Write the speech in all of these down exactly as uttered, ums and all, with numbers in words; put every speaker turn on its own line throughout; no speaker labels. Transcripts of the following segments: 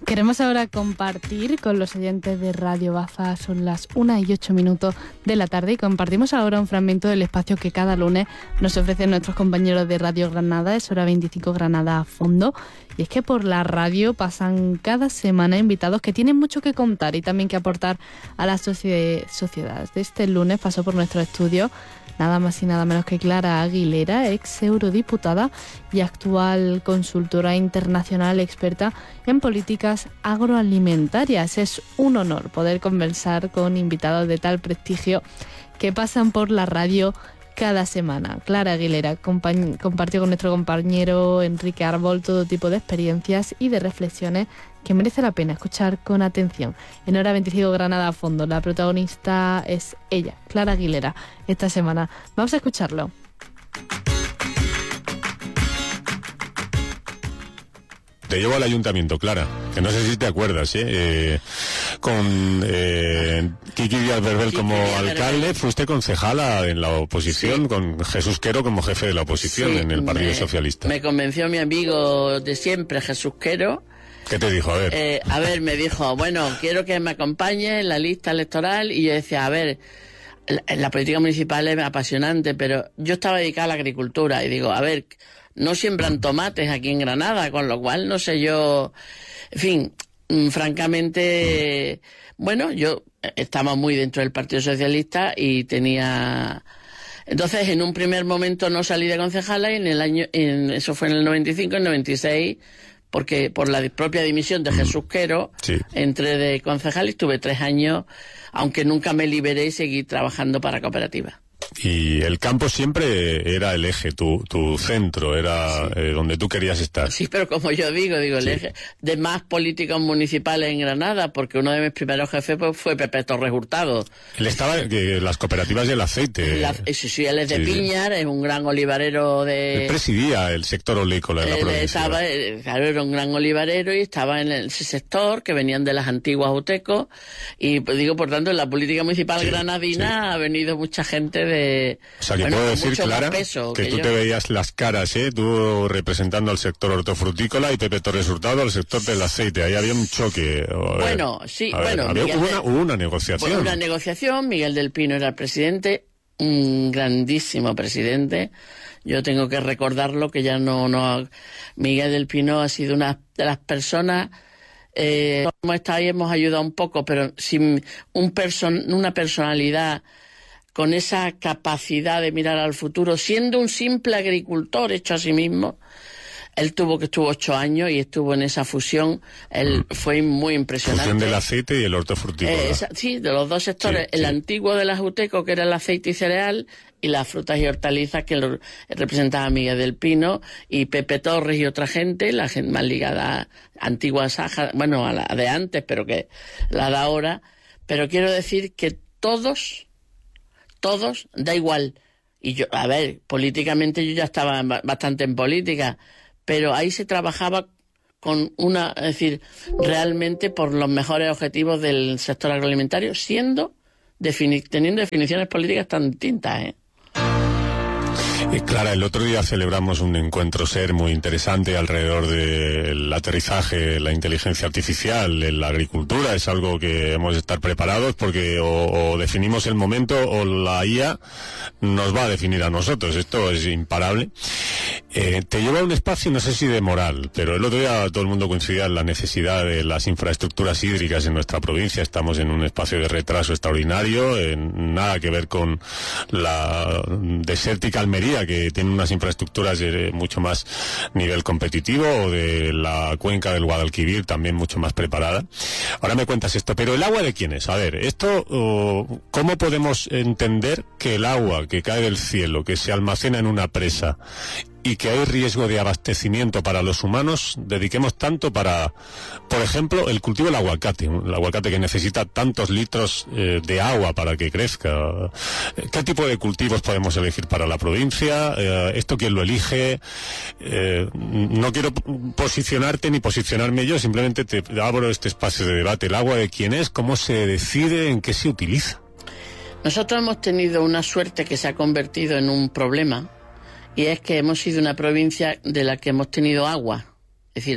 Queremos ahora compartir con los oyentes de Radio Baza. Son las una y ocho minutos de la tarde y compartimos ahora un fragmento del espacio que cada lunes nos ofrecen nuestros compañeros de Radio Granada. Es hora veinticinco Granada a fondo. Y es que por la radio pasan cada semana invitados que tienen mucho que contar y también que aportar a la sociedad. Este lunes pasó por nuestro estudio nada más y nada menos que Clara Aguilera, ex eurodiputada y actual consultora internacional experta en políticas agroalimentarias. Es un honor poder conversar con invitados de tal prestigio que pasan por la radio cada semana. Clara Aguilera compartió con nuestro compañero Enrique Arbol todo tipo de experiencias y de reflexiones que merece la pena escuchar con atención. En Hora veinticinco Granada a fondo, la protagonista es ella, Clara Aguilera, esta semana. Vamos a escucharlo.
Te llevo al ayuntamiento, Clara, que no sé si te acuerdas, ¿eh? eh con eh, Kiki Díaz Verbel como alcalde, fuiste concejala en la oposición, sí, con Jesús Quero como jefe de la oposición, sí, en el Partido
me,
Socialista.
Me convenció mi amigo de siempre, Jesús Quero.
¿Qué te dijo? A ver.
Eh, a ver, me dijo, bueno, quiero que me acompañe en la lista electoral, y yo decía, a ver, la, la política municipal es apasionante, pero yo estaba dedicada a la agricultura, y digo, a ver, no siembran tomates aquí en Granada, con lo cual no sé yo, en fin, mmm, francamente, bueno, yo estaba muy dentro del Partido Socialista y tenía, entonces en un primer momento no salí de concejala, y en el año, en, eso fue en el noventa y cinco, en noventa y seis, porque por la propia dimisión de Jesús Quero, sí, entré de concejal y estuve tres años, aunque nunca me liberé y seguí trabajando para cooperativas.
Y el campo siempre era el eje, tu, tu centro, era sí, eh, donde tú querías estar.
Sí, pero como yo digo, digo, sí, el eje de más políticos municipales en Granada, porque uno de mis primeros jefes pues, fue Pepe Torres Hurtado.
Él estaba en las cooperativas del aceite.
La, sí, sí, él es de
sí,
Piñar, es un gran olivarero de...
Él presidía el sector olícola en la provincia.
Estaba, claro, era un gran olivarero y estaba en ese sector, que venían de las antiguas Utecos, y pues, digo, por tanto, en la política municipal sí, granadina sí, ha venido mucha gente de...
O sea, que bueno, puedo decir, Clara, que, que tú yo... te veías las caras, ¿eh? Tú representando al sector hortofrutícola y Pepe Torres Hurtado al sector del aceite. Ahí había un choque.
Bueno, sí,
ver,
bueno.
Había, hubo, una, hubo una negociación.
Hubo una negociación, Miguel del Pino era el presidente, un grandísimo presidente. Yo tengo que recordarlo, que ya no... no Miguel del Pino ha sido una de las personas... Eh, como está ahí hemos ayudado un poco, pero sin un person, una personalidad... con esa capacidad de mirar al futuro, siendo un simple agricultor hecho a sí mismo. Él tuvo que estuvo ocho años y estuvo en esa fusión. Él mm. fue muy impresionante.
Fusión del aceite y el hortofrutícola.
Eh, esa, sí, de los dos sectores. Sí, el sí. antiguo de las Uteco, que era el aceite y cereal, y las frutas y hortalizas, que lo representaba Miguel del Pino, y Pepe Torres y otra gente, la gente más ligada a antigua Saja, bueno, a la de antes, pero que la de ahora. Pero quiero decir que todos... todos, da igual. Y yo, a ver, políticamente yo ya estaba bastante en política, pero ahí se trabajaba con una, es decir, realmente por los mejores objetivos del sector agroalimentario, siendo, defini- teniendo definiciones políticas tan distintas, ¿eh?
Eh, Clara, el otro día celebramos un encuentro SER muy interesante alrededor del aterrizaje, la inteligencia artificial en la agricultura. Es algo que hemos de estar preparados porque o, o definimos el momento o la I A nos va a definir a nosotros. Esto es imparable. Eh, te lleva a un espacio, no sé si de moral, pero el otro día todo el mundo coincidía en la necesidad de las infraestructuras hídricas en nuestra provincia. Estamos en un espacio de retraso extraordinario, en nada que ver con la desértica Almería, que tiene unas infraestructuras de mucho más nivel competitivo, o de la cuenca del Guadalquivir, también mucho más preparada. Ahora me cuentas esto, pero ¿el agua de quién es? A ver, esto, oh, ¿cómo podemos entender que el agua que cae del cielo, que se almacena en una presa y que hay riesgo de abastecimiento para los humanos, dediquemos tanto para, por ejemplo, el cultivo del aguacate, el aguacate que necesita tantos litros eh, de agua para que crezca? ¿Qué tipo de cultivos podemos elegir para la provincia? Eh, ¿Esto quién lo elige? Eh, no quiero posicionarte ni posicionarme yo, simplemente te abro este espacio de debate. ¿El agua de quién es? ¿Cómo se decide? ¿En qué se utiliza?
Nosotros hemos tenido una suerte que se ha convertido en un problema, y es que hemos sido una provincia de la que hemos tenido agua. Es decir,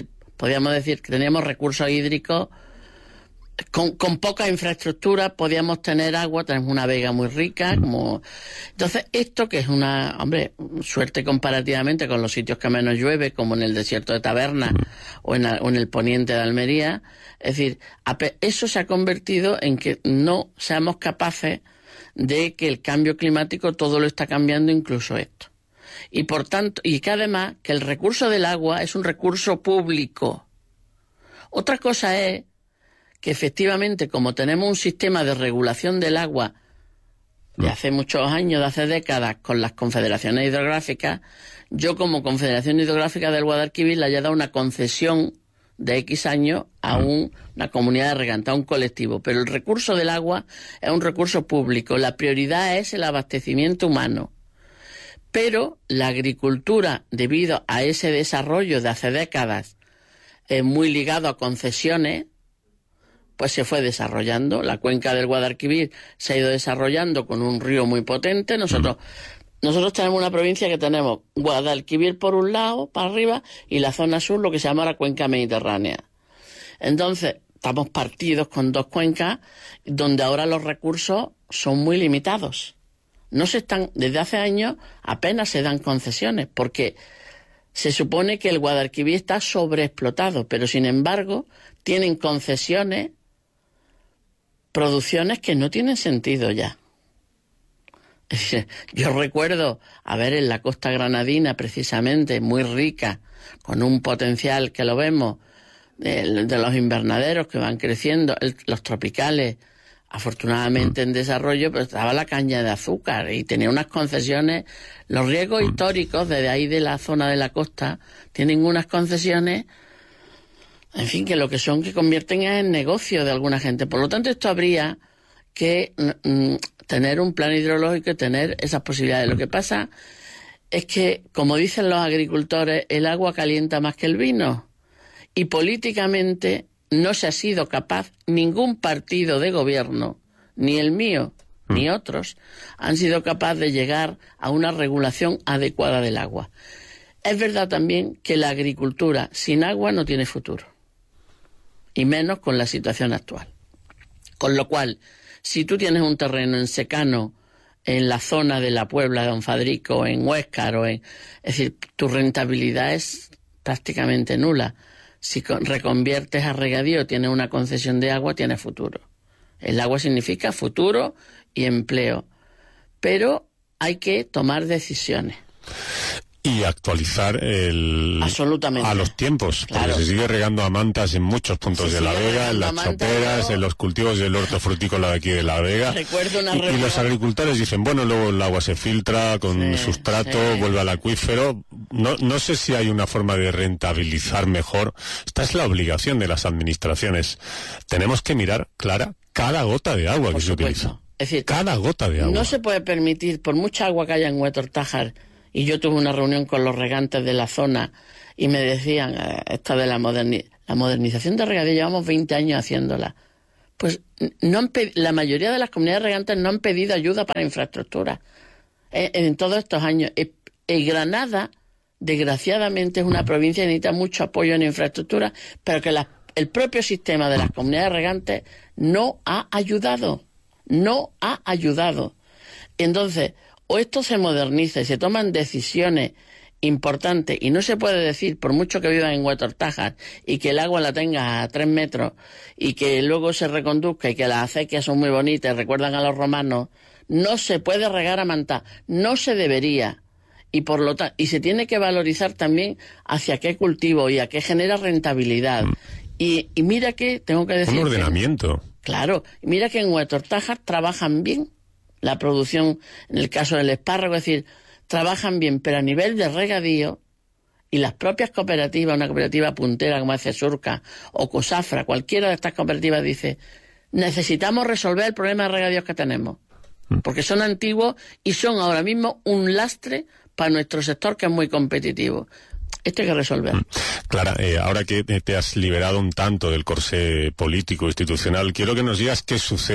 podíamos decir que teníamos recursos hídricos. Con, con poca infraestructura podíamos tener agua, tenemos una vega muy rica, como entonces esto que es una, hombre, suerte comparativamente con los sitios que menos llueve, como en el desierto de Taberna o en, o en el poniente de Almería, es decir, eso se ha convertido en que no seamos capaces de que el cambio climático todo lo está cambiando, incluso esto. Y por tanto, y que además que el recurso del agua es un recurso público. Otra cosa es que efectivamente, como tenemos un sistema de regulación del agua de hace muchos años, de hace décadas, con las confederaciones hidrográficas, yo como Confederación Hidrográfica del Guadalquivir le haya dado una concesión de X años a un, una comunidad de regantes, a un colectivo. Pero el recurso del agua es un recurso público. La prioridad es el abastecimiento humano. Pero la agricultura, debido a ese desarrollo de hace décadas, es muy ligado a concesiones, pues se fue desarrollando. La cuenca del Guadalquivir se ha ido desarrollando con un río muy potente. Nosotros nosotros tenemos una provincia que tenemos Guadalquivir por un lado, para arriba, y la zona sur, lo que se llama la cuenca mediterránea. Entonces, estamos partidos con dos cuencas, donde ahora los recursos son muy limitados. No se están, desde hace años apenas se dan concesiones, porque se supone que el Guadalquivir está sobreexplotado, pero sin embargo tienen concesiones, producciones que no tienen sentido ya. Es decir, yo recuerdo a ver en la costa granadina, precisamente, muy rica, con un potencial que lo vemos, de, de los invernaderos que van creciendo, el, los tropicales, afortunadamente en desarrollo, pero estaba la caña de azúcar y tenía unas concesiones. Los riesgos históricos desde ahí de la zona de la costa tienen unas concesiones, en fin, que lo que son, que convierten en negocio de alguna gente. Por lo tanto, esto habría que mm, tener un plan hidrológico y tener esas posibilidades. Lo que pasa es que, como dicen los agricultores, el agua calienta más que el vino. Y políticamente no se ha sido capaz, ningún partido de gobierno, ni el mío, mm. ni otros, han sido capaces de llegar a una regulación adecuada del agua. Es verdad también que la agricultura sin agua no tiene futuro, y menos con la situación actual. Con lo cual, si tú tienes un terreno en secano, en la zona de la Puebla de Don Fadrico, en Huéscar, o en, es decir, tu rentabilidad es prácticamente nula. Si reconviertes a regadío, tienes una concesión de agua, tienes futuro. El agua significa futuro y empleo. Pero hay que tomar decisiones.
Y actualizar el
Absolutamente.
a los tiempos,
Claro.
porque se sigue regando a mantas en muchos puntos
Se
de la
sigue
Vega, en
regando
las
a mantas,
choperas,
¿no?
en los cultivos del hortofrutícola de aquí de la Vega.
Recuerdo una
y, y los agricultores dicen, bueno, luego el agua se filtra con
Sí,
sustrato,
sí.
vuelve al acuífero. No, no sé si hay una forma de rentabilizar mejor. Esta es la obligación de las administraciones. Tenemos que mirar, Clara, cada gota de agua
Por
que se
supuesto.
utiliza.
Es decir,
Cada gota de agua.
no se puede permitir, por mucha agua que haya en Huetortájar, y yo tuve una reunión con los regantes de la zona y me decían, eh, esto de la, moderni la modernización de regadío, llevamos veinte años haciéndola. Pues no han la mayoría de las comunidades regantes no han pedido ayuda para infraestructura eh, en todos estos años. Y, y Granada, desgraciadamente, es una provincia que necesita mucho apoyo en infraestructura, pero que la, el propio sistema de las comunidades regantes no ha ayudado. No ha ayudado. Entonces, o esto se moderniza y se toman decisiones importantes, y no se puede decir, por mucho que vivan en Huetortájar y que el agua la tengas a tres metros y que luego se reconduzca y que las acequias son muy bonitas, recuerdan a los romanos, no se puede regar a manta, no se debería. Y por lo tanto, y se tiene que valorizar también hacia qué cultivo y a qué genera rentabilidad. Y, y mira que, tengo que decir...
Un ordenamiento.
Que, claro, y mira que en Huetortájar trabajan bien la producción, en el caso del espárrago, es decir, trabajan bien, pero a nivel de regadío, y las propias cooperativas, una cooperativa puntera como es Cesurca o Cosafra, cualquiera de estas cooperativas dice, necesitamos resolver el problema de regadíos que tenemos, porque son antiguos y son ahora mismo un lastre para nuestro sector, que es muy competitivo. Esto hay que resolver.
Clara, eh, ahora que te has liberado un tanto del corsé político institucional, quiero que nos digas qué sucede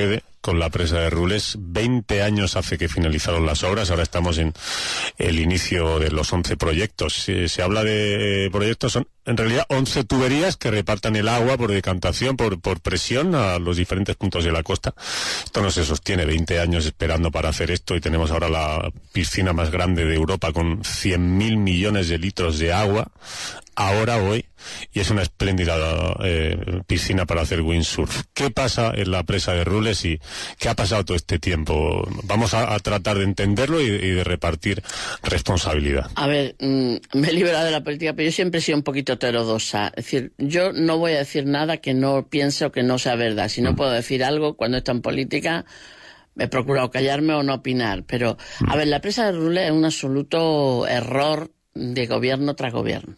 con la presa de Rules. veinte años hace que finalizaron las obras, ahora estamos en el inicio de los once proyectos. Se, se habla de proyectos, son en realidad once tuberías que repartan el agua por decantación, por, por presión a los diferentes puntos de la costa. Esto no se sostiene, veinte años esperando para hacer esto, y tenemos ahora la piscina más grande de Europa con cien mil millones de litros de agua, ahora, hoy, y es una espléndida eh, piscina para hacer windsurf. ¿Qué pasa en la presa de Rules y qué ha pasado todo este tiempo? Vamos a, a tratar de entenderlo y, y de repartir responsabilidad.
A ver, mmm, me he liberado de la política, pero yo siempre he sido un poquito heterodoxa. Es decir, yo no voy a decir nada que no piense o que no sea verdad. Si no mm. puedo decir algo cuando está en política, he procurado callarme o no opinar. Pero, mm. a ver, la presa de Rules es un absoluto error de gobierno tras gobierno.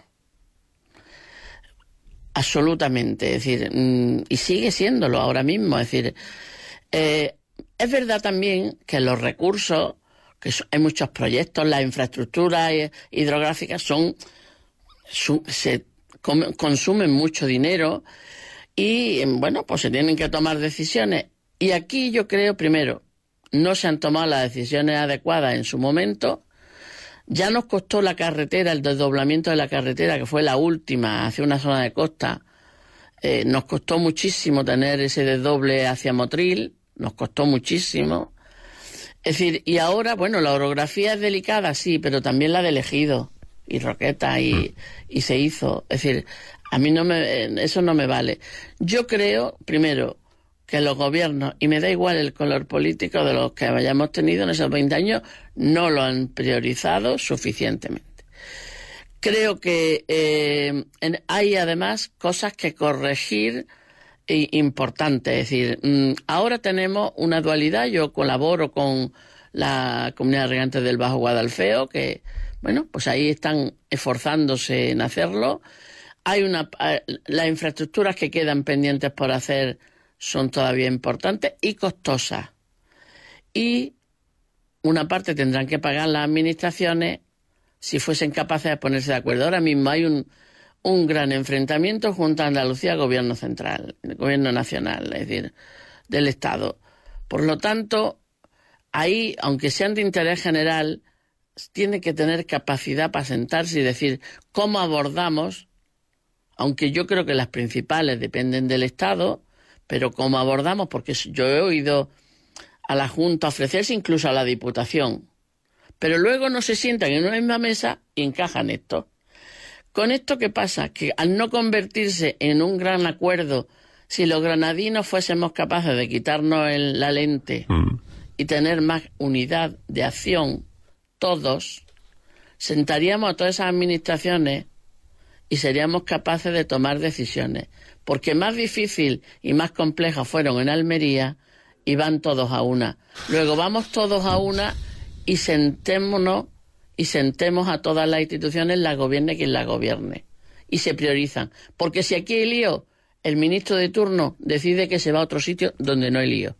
Absolutamente, es decir, mmm, y sigue siéndolo ahora mismo. Es decir, eh, es verdad también que los recursos, que son, hay muchos proyectos, las infraestructuras hidrográficas son, su, se com, consumen mucho dinero y, bueno, pues se tienen que tomar decisiones. Y aquí yo creo, primero, no se han tomado las decisiones adecuadas en su momento. Ya nos costó la carretera, el desdoblamiento de la carretera, que fue la última hacia una zona de costa. Eh, nos costó muchísimo tener ese desdoble hacia Motril, nos costó muchísimo. Es decir, y ahora, bueno, la orografía es delicada, sí, pero también la del Ejido y Roqueta, y, y se hizo. Es decir, a mí no me, eso no me vale. Yo creo, primero, que los gobiernos, y me da igual el color político de los que hayamos tenido en esos veinte años, no lo han priorizado suficientemente. Creo que eh, en, hay además cosas que corregir e importantes. Es decir, mmm, ahora tenemos una dualidad. Yo colaboro con la Comunidad de Regantes del Bajo Guadalfeo, que, bueno, pues ahí están esforzándose en hacerlo. Hay una, las infraestructuras que quedan pendientes por hacer son todavía importantes y costosas. Y una parte tendrán que pagar las administraciones si fuesen capaces de ponerse de acuerdo. Ahora mismo hay un, un gran enfrentamiento junto a Andalucía, gobierno central, el gobierno nacional, es decir, del Estado. Por lo tanto, ahí, aunque sean de interés general, tiene que tener capacidad para sentarse y decir cómo abordamos, aunque yo creo que las principales dependen del Estado, pero cómo abordamos, porque yo he oído a la Junta ofrecerse, incluso a la Diputación, pero luego no se sientan en una misma mesa y encajan esto. ¿Con esto qué pasa? Que al no convertirse en un gran acuerdo, si los granadinos fuésemos capaces de quitarnos el, la lente mm. y tener más unidad de acción, todos, sentaríamos a todas esas administraciones y seríamos capaces de tomar decisiones. Porque más difícil y más complejas fueron en Almería y van todos a una. Luego vamos todos a una y sentémonos y sentemos a todas las instituciones, la gobierne quien la gobierne. Y se priorizan. Porque si aquí hay lío, el ministro de turno decide que se va a otro sitio donde no hay lío.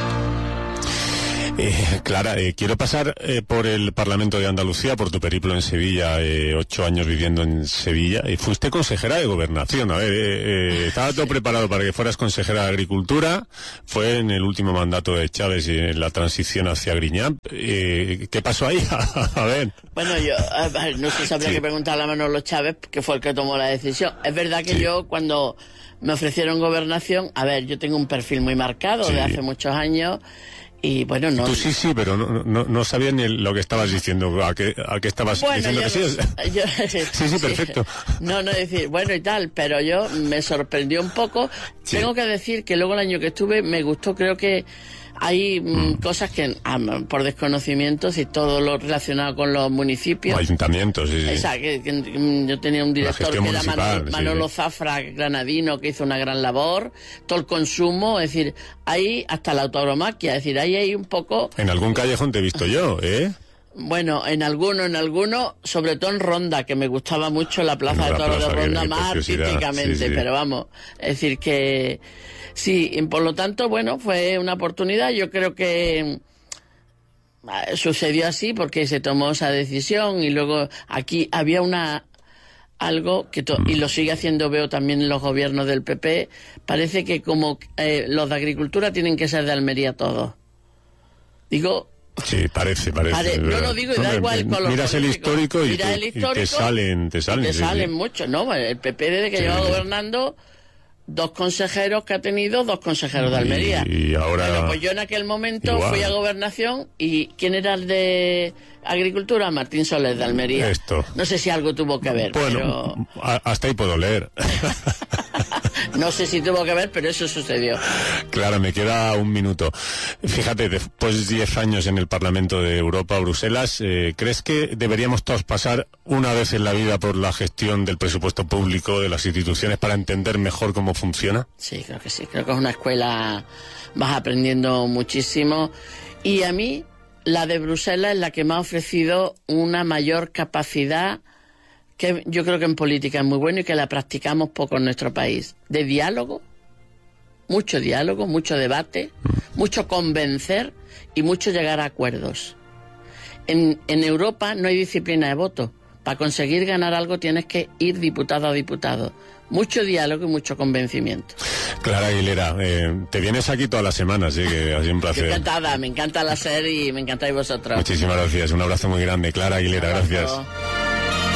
Eh, Clara, eh, quiero pasar eh, por el Parlamento de Andalucía, por tu periplo en Sevilla, eh, ocho años viviendo en Sevilla, y fuiste consejera de Gobernación. A ver, eh, eh, estaba todo preparado para que fueras consejera de Agricultura, fue en el último mandato de Chávez y en la transición hacia Griñán. Eh, ¿Qué pasó ahí? A ver.
Bueno, yo, a ver, no sé si habría sí. que preguntarle a Manolo Chávez, que fue el que tomó la decisión. Es verdad que sí. yo, cuando me ofrecieron Gobernación, a ver, yo tengo un perfil muy marcado sí. de hace muchos años. Y bueno, no.
Tú sí, sí, pero no, no, no sabía ni lo que estabas diciendo, a qué, a qué estabas
bueno,
diciendo que
no,
sí.
Yo,
sí, sí, perfecto.
No, no, decir, bueno y tal, pero yo me sorprendió un poco. Sí. Tengo que decir que luego el año que estuve me gustó, creo que hay mm. cosas que, ah, por desconocimiento, si todo lo relacionado con los municipios.
O ayuntamientos, sí, sí.
O sea, que, que yo tenía un director que era Manolo, Manolo sí, Zafra, granadino, que hizo una gran labor, todo el consumo, es decir, ahí hasta la tauromaquia, es decir, ahí hay un poco.
En algún callejón te he visto yo, ¿eh?
Bueno, en alguno, en alguno, sobre todo en Ronda, que me gustaba mucho la Plaza de Toros de Ronda, más artísticamente, sí, sí. pero vamos, es decir que sí, y por lo tanto, bueno, fue una oportunidad. Yo creo que sucedió así porque se tomó esa decisión y luego aquí había una algo que to- y lo sigue haciendo, veo también en los gobiernos del P P, parece que como eh, los de agricultura tienen que ser de Almería todos. Digo...
Sí, parece, parece.
Pare, no, no digo, y da igual con los
miras el histórico y,
Mira
te,
el histórico,
y te salen, te salen.
te
sí,
salen
sí.
muchos, ¿no? El P P desde que
Sí,
lleva
sí.
gobernando, dos consejeros que ha tenido, dos consejeros de Almería.
Y, y ahora...
Bueno, pues yo en aquel momento
igual.
fui a Gobernación y ¿quién era el de Agricultura? Martín Soler de Almería.
Esto.
No sé si algo tuvo que ver,
Bueno,
pero...
a- hasta ahí puedo leer.
No sé si tuvo que ver, pero eso sucedió.
Claro, me queda un minuto. Fíjate, después de diez años en el Parlamento de Europa, Bruselas, eh, ¿crees que deberíamos todos pasar una vez en la vida por la gestión del presupuesto público de las instituciones para entender mejor cómo funciona?
Sí, creo que sí. Creo que es una escuela, vas aprendiendo muchísimo. Y a mí, la de Bruselas es la que me ha ofrecido una mayor capacidad, que yo creo que en política es muy bueno y que la practicamos poco en nuestro país, de diálogo, mucho diálogo, mucho debate, mucho convencer y mucho llegar a acuerdos. En, en Europa no hay disciplina de voto. Para conseguir ganar algo tienes que ir diputado a diputado. Mucho diálogo y mucho convencimiento.
Clara Aguilera, eh, te vienes aquí todas las semanas, sí, que ha sido un placer.
Encantada, me encanta la serie y me encantáis vosotros.
Muchísimas gracias, un abrazo muy grande. Clara Aguilera,
Un abrazo.
gracias.